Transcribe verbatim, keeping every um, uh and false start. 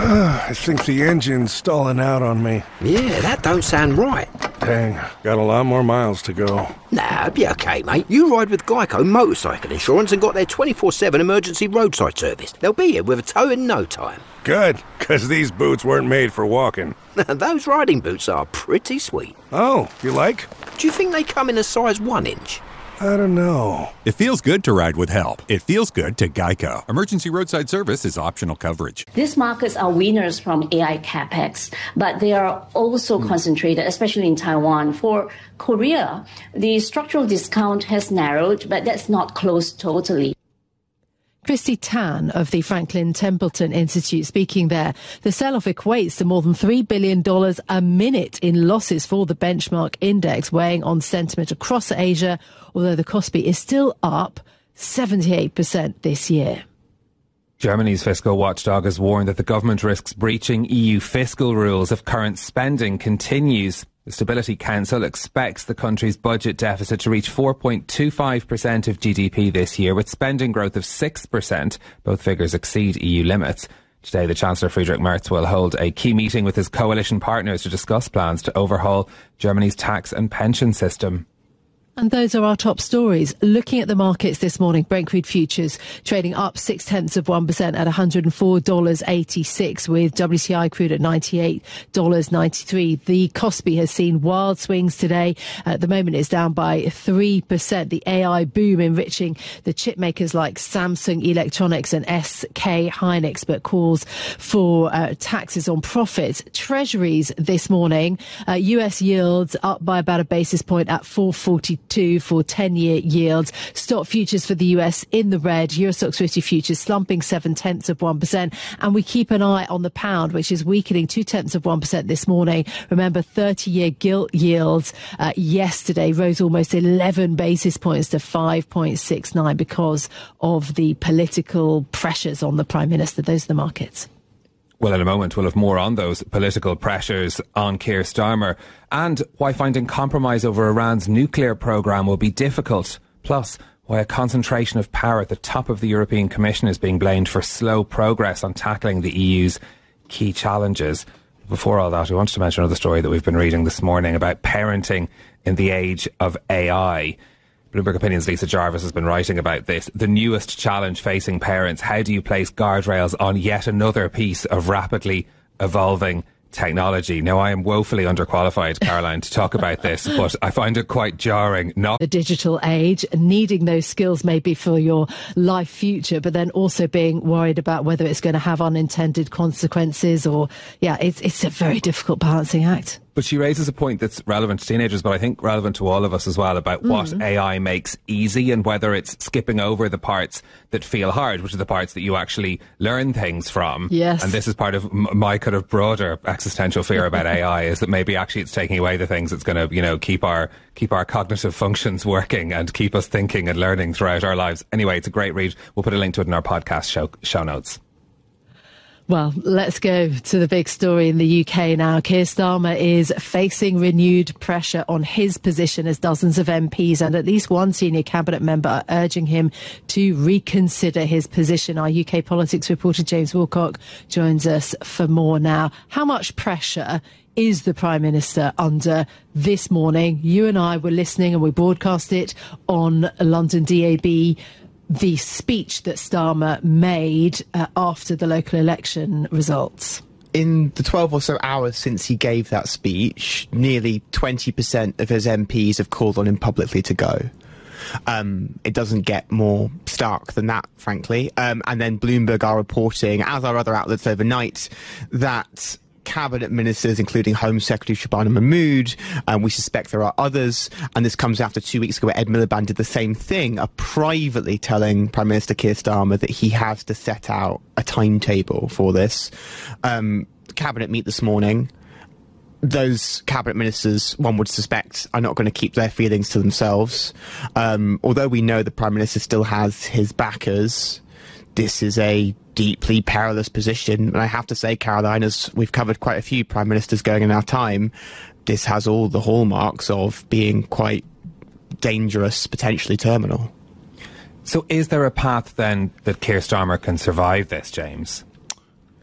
I think the engine's stalling out on me. Yeah, that don't sound right. Dang, got a lot more miles to go. Nah, it'll be okay, mate. You ride with Geico Motorcycle Insurance and got their twenty-four seven emergency roadside service. They'll be here with a tow in no time. Good, because these boots weren't made for walking. Those riding boots are pretty sweet. Oh, you like? Do you think they come in a size one inch? I don't know. It feels good to ride with help. It feels good to Geico. Emergency roadside service is optional coverage. These markets are winners from A I capex, but they are also mm. concentrated, especially in Taiwan. For Korea, the structural discount has narrowed, but that's not closed totally. Christy Tan of the Franklin Templeton Institute speaking there. The sell-off equates to more than three billion dollars a minute in losses for the benchmark index, weighing on sentiment across Asia, although the Kospi is still up seventy-eight percent this year. Germany's fiscal watchdog has warned that the government risks breaching E U fiscal rules if current spending continues. The Stability Council expects the country's budget deficit to reach four point two five percent of G D P this year, with spending growth of six percent. Both figures exceed E U limits. Today, the Chancellor Friedrich Merz will hold a key meeting with his coalition partners to discuss plans to overhaul Germany's tax and pension system. And those are our top stories. Looking at the markets this morning, Brent crude futures trading up six tenths of one percent at one hundred four dollars eighty-six, with W T I crude at ninety-eight dollars ninety-three. The Kospi has seen wild swings today. At the moment, it's down by three percent. The A I boom enriching the chip makers like Samsung Electronics and S K Hynix, but calls for uh, taxes on profits. Treasuries this morning, uh, U S yields up by about a basis point at four forty-two for ten-year yields. Stock futures for the U S in the red. Euro Stoxx fifty futures slumping seven tenths of one percent. And we keep an eye on the pound, which is weakening two tenths of one percent this morning. Remember, thirty-year gilt yields uh, yesterday rose almost eleven basis points to five point six nine because of the political pressures on the Prime Minister. Those are the markets. Well, in a moment, we'll have more on those political pressures on Keir Starmer and why finding compromise over Iran's nuclear programme will be difficult. Plus, why a concentration of power at the top of the European Commission is being blamed for slow progress on tackling the E U's key challenges. Before all that, we wanted to mention another story that we've been reading this morning about parenting in the age of A I. Bloomberg Opinion's Lisa Jarvis has been writing about this. The newest challenge facing parents. How do you place guardrails on yet another piece of rapidly evolving technology? Now, I am woefully underqualified, Caroline, to talk about this, but I find it quite jarring. Not the digital age, needing those skills maybe for your life future, but then also being worried about whether it's going to have unintended consequences or, yeah, it's, it's a very difficult balancing act. But she raises a point that's relevant to teenagers, but I think relevant to all of us as well, about mm. what A I makes easy and whether it's skipping over the parts that feel hard, which are the parts that you actually learn things from. Yes. And this is part of m- my kind of broader existential fear about A I, is that maybe actually it's taking away the things that's going to, you know, keep our keep our cognitive functions working and keep us thinking and learning throughout our lives. Anyway, it's a great read. We'll put a link to it in our podcast show, show notes. Well, let's go to the big story in the U K now. Keir Starmer is facing renewed pressure on his position as dozens of M Ps and at least one senior cabinet member are urging him to reconsider his position. Our U K politics reporter James Wilcock joins us for more now. How much pressure is the Prime Minister under this morning? You and I were listening and we broadcast it on London D A B. The speech that Starmer made uh, after the local election results. In the twelve or so hours since he gave that speech, nearly twenty percent of his M Ps have called on him publicly to go. Um, it doesn't get more stark than that, frankly. Um, and then Bloomberg are reporting, as are other outlets overnight, that cabinet ministers, including Home Secretary Shabana Mahmood, and we suspect there are others, and this comes after two weeks ago where Ed Miliband did the same thing, are privately telling Prime Minister Keir Starmer that he has to set out a timetable for this. Um, the cabinet meet this morning. Those cabinet ministers, one would suspect, are not going to keep their feelings to themselves. Um, although we know the Prime Minister still has his backers, this is a deeply perilous position. And I have to say, Caroline, as we've covered quite a few prime ministers going in our time, this has all the hallmarks of being quite dangerous, potentially terminal. So is there a path then that Keir Starmer can survive this, James?